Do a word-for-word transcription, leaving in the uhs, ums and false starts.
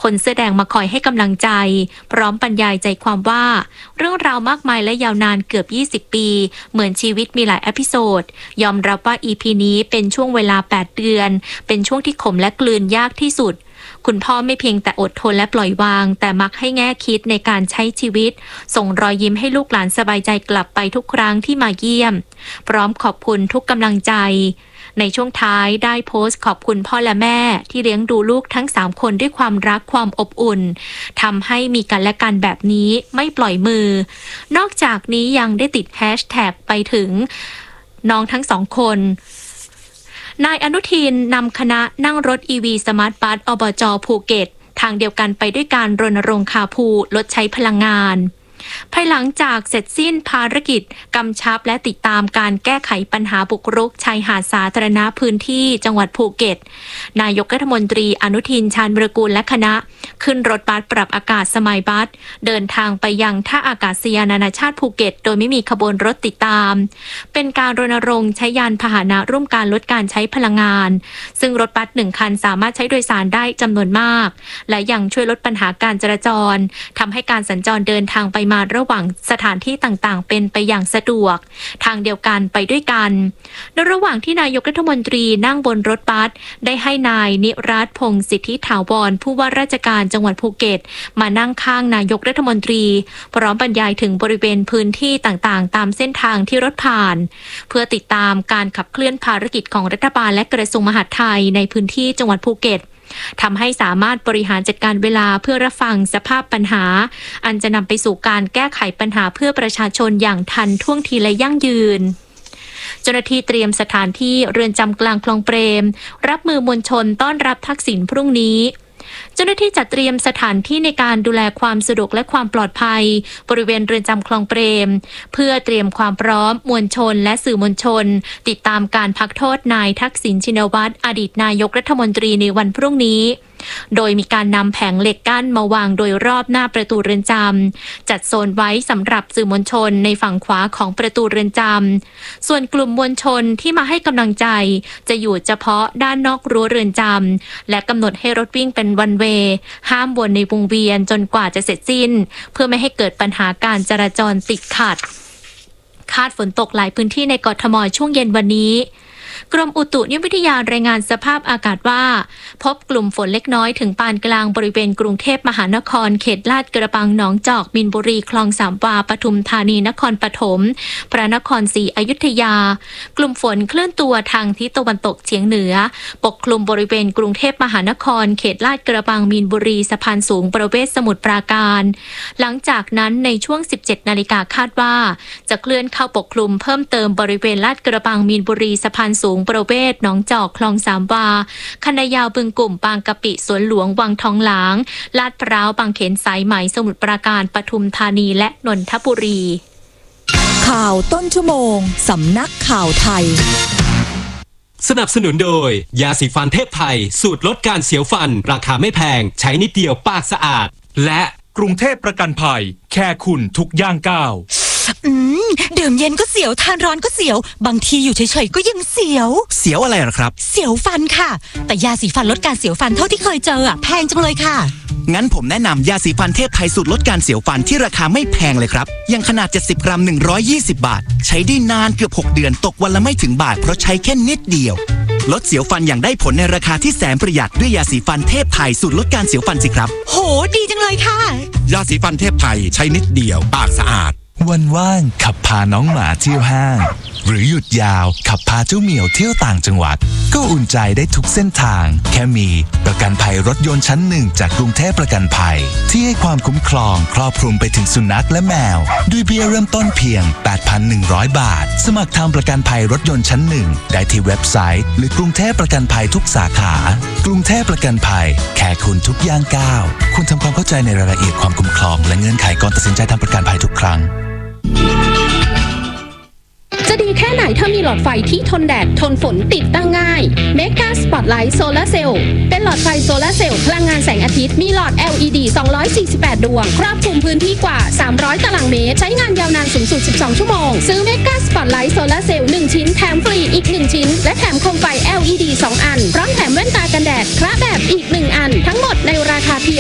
คนเสื้อแดงมาคอยให้กำลังใจพร้อมบรรยายใจความว่าเรื่องราวมากมายและยาวนานเกือบยี่สิบปีเหมือนชีวิตมีหลายเอพิโซดยอมรับว่า อี พี นี้เป็นช่วงเวลาแปดเดือนเป็นช่วงที่ขมและกลืนยากที่สุดคุณพ่อไม่เพียงแต่อดทนและปล่อยวางแต่มักให้แง่คิดในการใช้ชีวิตส่งรอยยิ้มให้ลูกหลานสบายใจกลับไปทุกครั้งที่มาเยี่ยมพร้อมขอบคุณทุกกำลังใจในช่วงท้ายได้โพสต์ขอบคุณพ่อและแม่ที่เลี้ยงดูลูกทั้งสามคนด้วยความรักความอบอุ่นทำให้มีกันและกันแบบนี้ไม่ปล่อยมือนอกจากนี้ยังได้ติดแฮชแท็กไปถึงน้องทั้งสองคนนายอนุทินนำคณะนั่งรถ อี วี สมาร์ทบัส อบจ.ภูเก็ตทางเดียวกันไปด้วยการรณรงค์คาร์พูลลดใช้พลังงานภายหลังจากเสร็จสิ้นภารกิจกำชับและติดตามการแก้ไขปัญหาบุกรุกชายหาดสาธารณะพื้นที่จังหวัดภูเก็ตนายกรัฐมนตรีอนุทินชาญวิรากูลและคณะขึ้นรถบัสปรับอากาศสมัยบัสเดินทางไปยังท่าอากาศยานนานาชาติภูเก็ตโดยไม่มีขบวนรถติดตามเป็นการรณรงค์ใช้ยานพาหนะร่วมการลดการใช้พลังงานซึ่งรถบัสหนึ่งคันสามารถใช้โดยสารได้จำนวนมากและยังช่วยลดปัญหาการจราจรทำให้การสัญจรเดินทางไปมาระหว่างสถานที่ต่างๆเป็นไปอย่างสะดวกทางเดียวกันไปด้วยกันในระหว่างที่นายกรัฐมนตรีนั่งบนรถบัสได้ให้นายนิรัตน์พงษ์สิทธิถาวรผู้ว่าราชการจังหวัดภูเก็ตมานั่งข้างนายกรัฐมนตรีพร้อมบรรยายถึงบริเวณพื้นที่ต่างๆตามเส้นทางที่รถผ่านเพื่อติดตามการขับเคลื่อนภารกิจของรัฐบาลและกระทรวงมหาดไทยในพื้นที่จังหวัดภูเก็ตทำให้สามารถบริหารจัดการเวลาเพื่อรับฟังสภาพปัญหาอันจะนำไปสู่การแก้ไขปัญหาเพื่อประชาชนอย่างทันท่วงทีและยั่งยืนเจ้าหน้าที่เตรียมสถานที่เรือนจำกลางคลองเปรมรับมือมวลชนต้อนรับทักษิณพรุ่งนี้เจ้าหน้าที่จัดเตรียมสถานที่ในการดูแลความสะดวกและความปลอดภัยบริเวณเรือนจำคลองเปรมเพื่อเตรียมความพร้อมมวลชนและสื่อมวลชนติดตามการพักโทษนายทักษิณชินวัตรอดีตนายกรัฐมนตรีในวันพรุ่งนี้โดยมีการนำแผงเหล็กกั้นมาวางโดยรอบหน้าประตูเรือนจำจัดโซนไว้สำหรับสื่อมวลชนในฝั่งขวาของประตูเรือนจำส่วนกลุ่มมวลชนที่มาให้กำลังใจจะอยู่เฉพาะด้านนอกรั้วเรือนจำและกำหนดให้รถวิ่งเป็นวันเวย์ห้ามวนในวงเวียนจนกว่าจะเสร็จสิ้นเพื่อไม่ให้เกิดปัญหาการจราจรติดขัดคาดฝนตกหลายพื้นที่ในกทม.ช่วงเย็นวันนี้กรมอุตุนิยมวิทยารายงานสภาพอากาศว่าพบกลุ่มฝนเล็กน้อยถึงปานกลางบริเวณกรุงเทพมหานครเขตลาดกระบังหนองจอกมินบุรีคลองสามวาปทุมธานีนครปฐมพระนครศรีอยุธยากลุ่มฝนเคลื่อนตัวทางทิศตะวันตกเฉียงเหนือปกคลุมบริเวณกรุงเทพมหานครเขตลาดกระบังมินบุรีสะพานสูงประเวศสมุทรปราการหลังจากนั้นในช่วง สิบเจ็ดนาฬิกาคาดว่าจะเคลื่อนเข้าปกคลุมเพิ่มเติมบริเวณลาดกระบังมินบุรีสะพานสูงประเวศหนองจอกคลองสามวาคณะยาวบึงกลุ่มบางกะปิสวนหลวงวังทองหลางลาดพร้าวบางเขนสายไหมสมุทรปราการปทุมธานีและนนทบุรีข่าวต้นชั่วโมงสำนักข่าวไทยสนับสนุนโดยยาสีฟันเทพไทยสูตรลดการเสียวฟันราคาไม่แพงใช้นิดเดียวปากสะอาดและกรุงเทพประกันภัยแค่คุณทุกย่างก้าวอืมดื่มเย็นก็เสียวทานร้อนก็เสียวบางทีอยู่เฉยๆก็ยังเสียวเสียวอะไรหรอครับเสียวฟันค่ะแต่ยาสีฟันลดการเสียวฟันเท่าที่เคยเจออ่ะแพงจังเลยค่ะงั้นผมแนะนำยาสีฟันเทพไทยสูตรลดการเสียวฟันที่ราคาไม่แพงเลยครับยังขนาดเจ็ดสิบกรัมหนึ่งร้อยยี่สิบบาทใช้ได้นานเกือบหกเดือนตกวันละไม่ถึงบาทเพราะใช้แค่นิดเดียวลดเสียวฟันอย่างได้ผลในราคาที่แสนประหยัดด้วยยาสีฟันเทพไทยสูตรลดการเสียวฟันสิครับโหดีจังเลยค่ะยาสีฟันเทพไทยใช้นิดเดียวปากสะอาดวันว่างขับพาน้องหมาเที่ยวห้างหรือหยุดยาวขับพาเจ้าเหมียวเที่ยวต่างจังหวัดก็อุ่นใจได้ทุกเส้นทางแค่มีประกันภัยรถยนต์ชั้นหนึ่งจากกรุงเทพประกันภัยที่ให้ความคุ้มครองครอบคลุมไปถึงสุนัขและแมวด้วยเบี้ยเริ่มต้นเพียง แปดพันหนึ่งร้อย บาทสมัครทำประกันภัยรถยนต์ชั้นหนึ่งได้ที่เว็บไซต์หรือกรุงเทพประกันภัยทุกสาขากรุงเทพประกันภัยแค่คุณทุกย่างก้าวคุณทำความเข้าใจในรายละเอียดความคุ้มครองและเงื่อนไขก่อนตัดสินใจทำประกันภัยทุกครั้งจะดีแค่ไหนถ้ามีหลอดไฟที่ทนแดดทนฝนติดตั้งง่าย Mega Spotlight Solar Cell เป็นหลอดไฟโซลาร์เซลล์พลังงานแสงอาทิตย์มีหลอด แอล อี ดี สองร้อยสี่สิบแปด ดวงครอบคลุมพื้นที่กว่าสามร้อยตารางเมตรใช้งานยาวนานสูงสุดสิบสองชั่วโมงซื้อ Mega Spotlight Solar Cell หนึ่งชิ้นแถมฟรีอีกหนึ่งชิ้นและแถมโคมไฟ แอล อี ดี สองอันพร้อมแถมแว่นตากันแดดคละแบบอีกหนึ่งอันทั้งหมดในราคาเพียง